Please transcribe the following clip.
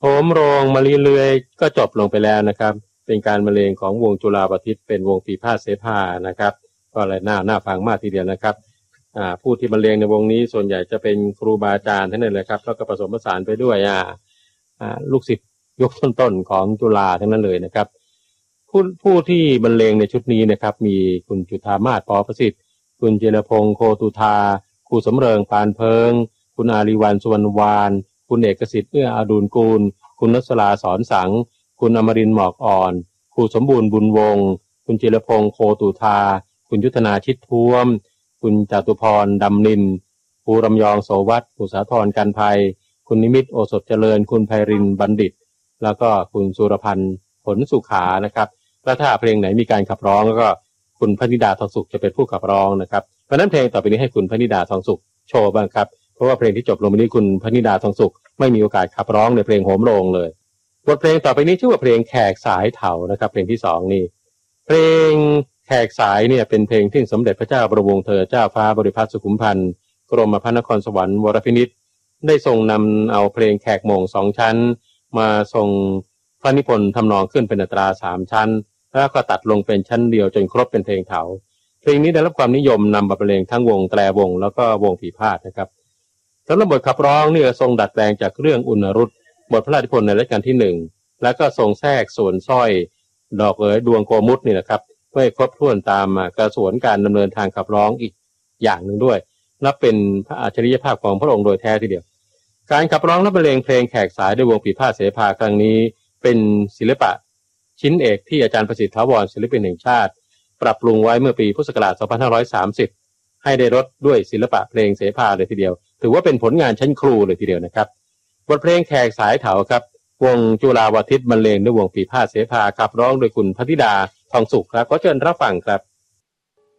โหมโรงมะลิเลื้อยก็จบลงไปแล้วนะครับเป็นการบรรเลงของวงจุฬาภทิตเป็นวงปีพาทเสภานะครับก็เลยน่าฟังมากทีเดียวนะครับผู้ที่บรรเลงในวงนี้ส่วนใหญ่จะเป็นครูบาอาจารย์ทั้งนั้นเลยครับแล้วก็ผสมผสานไปด้วยลูกศิษย์ยกต้นๆของจุฬาทั้งนั้นเลยนะครับผู้ที่บรรเลงในชุดนี้นะครับมีคุณจุฑามาศ ป.ประสิทธิ์คุณเจรพงษ์โคตุธาครูสำเริงปานเพิงคุณอารีวรรณสุวรรณวานคุณเอกสิทธิ์เอื้ออดุลกูลคุณนศราสอนสังคุณอมรินทร์หมอกอ่อนครูสมบูรณ์บุญวงศ์คุณเจรพงษ์โคตุธาคุณยุทธนาชิดท้วมคุณจตุพรดำนินครูรำยองโสวัตรครูสาธรกันภัยคุณนิมิตโอสถเจริญคุณไพรินทร์บัณฑิตแล้วก็คุณสุรพันธ์ผลสุขานะครับแล้วถ้าเพลงไหนมีการขับร้องแล้วก็คุณพนิดาทองสุขจะเป็นผู้ขับร้องนะครับเพราะนั้นเพลงต่อไปนี้ให้คุณพนิดาทองสุขโชว์บ้างครับเพราะว่าเพลงที่จบลงไปนี้คุณพนิดาทองสุขไม่มีโอกาสขับร้องในเพลงโหมโรงเลยบทเพลงต่อไปนี้ชื่อว่าเพลงแขกสายเถานะครับเพลงที่สองนี่เพลงแขกสายเนี่ยเป็นเพลงที่สมเด็จพระเจ้าบรมวงศ์เธอเจ้าฟ้าบริพัตรสุขุมพันธ์กรมพระนครสวรรค์วรพินิจได้ทรงนำเอาเพลงแขกโมงสองชั้นมาทรงพระนิพนธ์ทำนองขึ้นเป็นอัตราสามชั้นแล้วก็ตัดลงเป็นชั้นเดียวจนครบเป็นเพลงเถาเพลงนี้ได้รับความนิยมนำมาบรรเลงทั้งวงแตรวงแล้วก็วงปีพาทย์นะครับสำหรับบทขับร้องเนี่ยทรงดัดแปลงจากเรื่องอุณรุตบทพระราชนิพนธ์ในรัชกาลที่หนึ่งแล้วก็ทรงแทรกส่วนสร้อยดอกดวงโกมุตนี่นะครับเพื่อครบถ้วนตามกระสวนการดำเนินทางขับร้องอีกอย่างหนึ่งด้วยนับเป็นพระอัจฉริยภาพของพระองค์โดยแท้ทีเดียวการขับร้องและบรรเลงเพลงแขกสายด้วยวงปีพาทย์เสภาครั้งนี้เป็นศิลปะชิ้นเอกที่อาจารย์ประสิทธิ์ถาวรศิลปินแห่งชาติปรับปรุงไว้เมื่อปีพุทธศักราช 2530 ให้ได้รสด้วยศิลปะเพลงเสภาเลยทีเดียวถือว่าเป็นผลงานชั้นครูเลยทีเดียวนะครับบทเพลงแขกสายเถาครับวงจุฬาภทิตบรรเลงด้วยวงปีพาทย์เสภาขับร้องโดยคุณพนิดาทองสุขครับขอเชิญรับฟังครับ